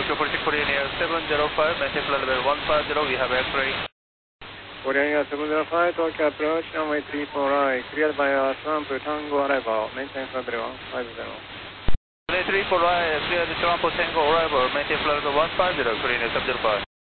Korean 705, maintain flight level 150, we have X-ray. Korean 705, Tokyo approach, runway 34 right, cleared by Trump, Tango arrival, maintain flight level 150. Runway 34 right, cleared Trump, Tango arrival, maintain flight level 150, Korean 705.